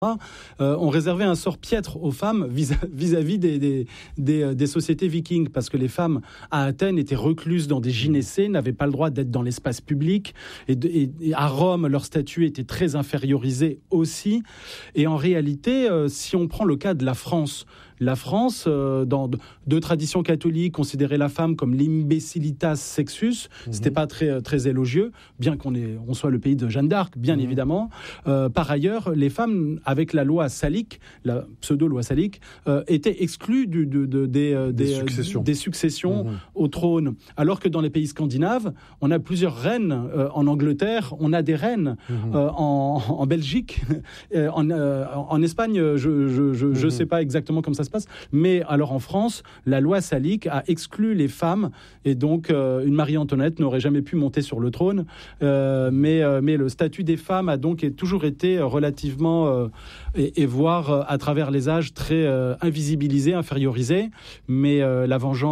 on réservait un sort piètre aux femmes vis-à-vis des sociétés vikings, parce que les femmes à Athènes étaient recluses dans des gynécées, n'avaient pas le droit d'être dans l'espace public, et à Rome, leur statut était très infériorisé aussi. Et en réalité, si on prend le cas de la France, dans deux traditions catholiques, considérait la femme comme l'imbecilitas sexus. C'était pas très élogieux, bien on soit le pays de Jeanne d'Arc, bien évidemment. Par ailleurs, les femmes, avec la loi salique, la pseudo-loi salique, étaient exclues des successions au trône. Alors que dans les pays scandinaves, on a plusieurs reines. En Angleterre, on a des reines. En Belgique, en Espagne, je sais pas exactement comment ça se passe. Mais alors en France, la loi salique a exclu les femmes, et donc une Marie-Antoinette n'aurait jamais pu monter sur le trône. Mais le statut des femmes a donc toujours été relativement, et voire à travers les âges, très invisibilisé, infériorisé. Mais la vengeance